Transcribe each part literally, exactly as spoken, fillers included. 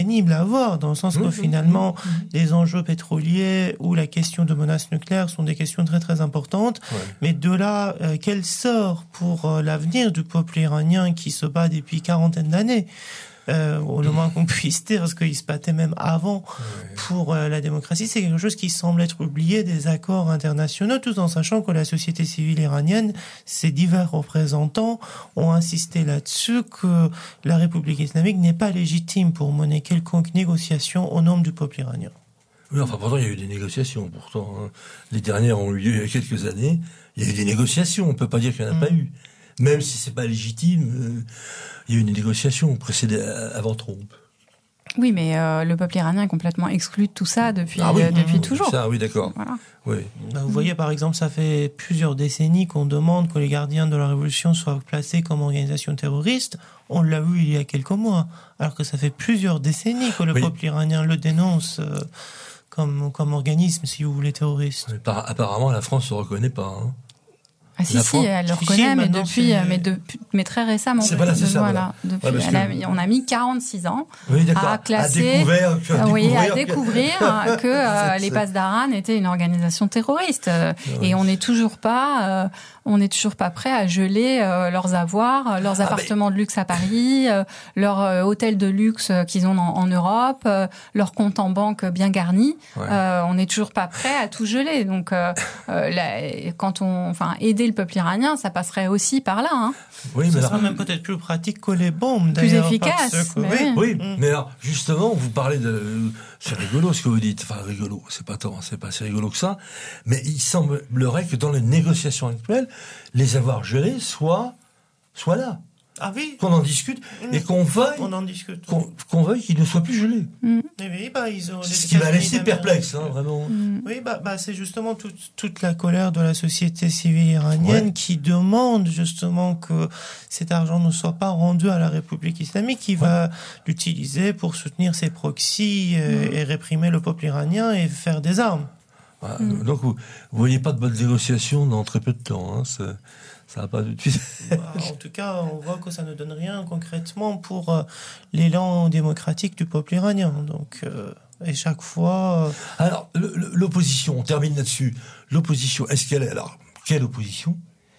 pénible à voir, dans le sens que mmh, finalement, mmh. les enjeux pétroliers ou la question de menaces nucléaires sont des questions très très importantes. Ouais. Mais de là, euh, quel sort pour euh, l'avenir du peuple iranien qui se bat depuis quarantaine d'années, euh, au moins qu'on puisse dire, parce qu'il se battait même avant Ouais. pour euh, la démocratie, c'est quelque chose qui semble être oublié des accords internationaux, tout en sachant que la société civile iranienne, ses divers représentants ont insisté là-dessus que la République islamique n'est pas légitime pour mener quelconque négociation au nom du peuple iranien. Oui, enfin, pourtant, il y a eu des négociations, pourtant. Hein. Les dernières ont eu lieu il y a quelques années. Il y a eu des négociations, on ne peut pas dire qu'il n'y en a mmh. pas eu. Même si c'est pas légitime, euh, il y a eu une négociation précédée avant Trump. Oui, mais euh, le peuple iranien est complètement exclu de tout ça depuis, ah oui, euh, depuis mmh, toujours. Ça, oui, d'accord. Voilà. Oui. Vous voyez, par exemple, ça fait plusieurs décennies qu'on demande que les gardiens de la révolution soient placés comme organisation terroriste. On l'a vu il y a quelques mois, alors que ça fait plusieurs décennies que le oui. peuple iranien le dénonce euh, comme, comme organisme, si vous voulez, terroriste. Oui, par, apparemment, la France ne se reconnaît pas. Hein. Ah si, si, elle le reconnaît, si, mais, depuis, mais, de, mais très récemment. C'est voilà, c'est ça. Voilà, voilà. Depuis, ouais, elle que... a, on a mis quarante-six ans oui, à classer, à découvrir, que, à oui, découvrir à découvrir que, que euh, les Pasdaran étaient une organisation terroriste. Ouais. Et on n'est toujours pas, euh, on n'est toujours pas prêt à geler euh, leurs avoirs, leurs ah, appartements mais... de luxe à Paris, euh, leurs euh, hôtels de luxe qu'ils ont en, en Europe, euh, leurs comptes en banque bien garnis. Ouais. Euh, on n'est toujours pas prêt à tout geler. Donc, euh, euh, là, quand on, enfin, aider le peuple iranien, ça passerait aussi par là. Hein. Oui, mais ça alors... sera même peut-être plus pratique que les bombes, plus efficace. Que... Mais oui, oui. oui. Mmh. Mais alors, justement, vous parlez de... C'est rigolo ce que vous dites. Enfin, rigolo, c'est pas tant, c'est pas si rigolo que ça. Mais il semblerait que dans les négociations actuelles, les avoirs gelés soient, soient là. Ah oui. Qu'on en discute mmh. et qu'on veuille, on en discute. Qu'on, qu'on veuille qu'ils ne soient plus gelés. Mmh. Oui, bah, ils ont c'est ce qui m'a laissé perplexe, hein, vraiment. Mmh. Oui, bah, bah, c'est justement toute, toute la colère de la société civile iranienne ouais. qui demande justement que cet argent ne soit pas rendu à la République islamique, qui ouais. va l'utiliser pour soutenir ses proxys euh, mmh. et réprimer le peuple iranien et faire des armes. Voilà. Mmh. Donc, vous ne voyez pas de bonnes négociations dans très peu de temps, hein, c'est... Ça va pas tout de suite. Bah, en tout cas, on voit que ça ne donne rien concrètement pour euh, l'élan démocratique du peuple iranien. Donc, euh, et chaque fois. Euh... Alors, le, le, l'opposition, on termine là-dessus. L'opposition, est-ce qu'elle est. Alors, quelle opposition ?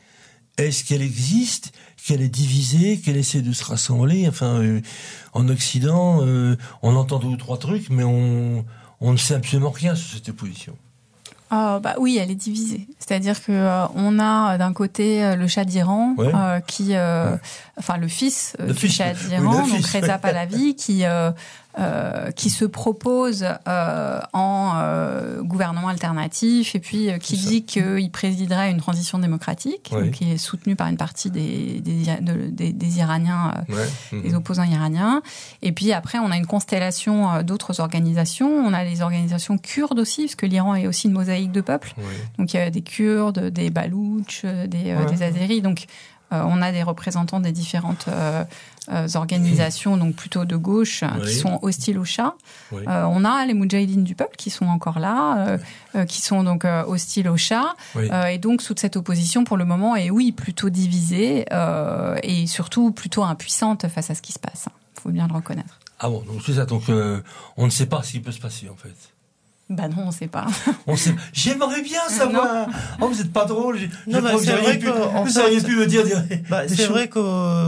Est-ce qu'elle existe ? Qu'elle est divisée ? Qu'elle essaie de se rassembler ? Enfin, euh, en Occident, euh, on entend deux ou trois trucs, mais on, on ne sait absolument rien sur cette opposition. Euh, bah oui, elle est divisée. C'est-à-dire que euh, on a d'un côté euh, le Shah d'Iran, ouais. euh, qui, euh, ouais. enfin le fils euh, le du fils, Shah d'Iran, oui, donc fils. Reza Pahlavi, qui euh, euh, qui se propose euh, en euh, gouvernement alternatif et puis euh, qui dit qu'il présiderait une transition démocratique, ouais. donc qui est soutenu par une partie des des, de, des, des Iraniens, euh, ouais. mmh. des opposants iraniens. Et puis après, on a une constellation euh, d'autres organisations. On a les organisations kurdes aussi, parce que l'Iran est aussi une mosaïque de peuples. Ouais. Donc il y a des Kurdes, des Baloutches, des, euh, ouais. des Azéris. Donc euh, on a des représentants des différentes euh, euh, organisations, donc plutôt de gauche, ouais. qui sont hostiles au Shah. Ouais. Euh, on a les Moudjahidines du peuple qui sont encore là, euh, ouais. euh, qui sont donc euh, hostiles au Shah. Ouais. Euh, et donc toute cette opposition, pour le moment, est oui plutôt divisée euh, et surtout plutôt impuissante face à ce qui se passe. Il faut bien le reconnaître. Ah bon, donc c'est ça. Donc euh, on ne sait pas ce qui peut se passer en fait. Bah non, on sait pas. On sait. J'aimerais bien savoir. Oh, vous êtes pas drôle. Je, non, je bah, crois que vous auriez pu, vous auriez pu me dire. Bah, c'est choses. vrai qu'il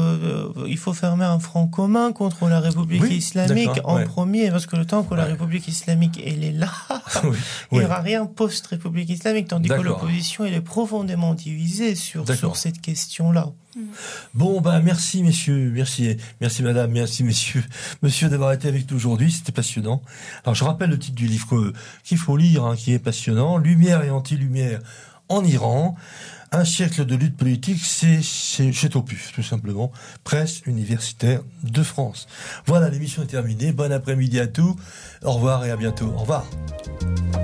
euh, faut fermer un front commun contre la République oui, islamique en ouais. premier, parce que le temps que ouais. la République islamique elle est là, oui, il n'y oui. aura rien post-République islamique, tandis d'accord. que l'opposition elle est profondément divisée sur, sur cette question-là. Bon, ben, merci, messieurs, merci, merci, madame, merci, messieurs, monsieur d'avoir été avec nous aujourd'hui, c'était passionnant. Alors, je rappelle le titre du livre que, qu'il faut lire, hein, qui est passionnant, Lumière et anti-lumière en Iran, un siècle de lutte politique, c'est, c'est chez Topuf, tout simplement, Presse universitaire de France. Voilà, l'émission est terminée, bon après-midi à tous, au revoir et à bientôt, au revoir.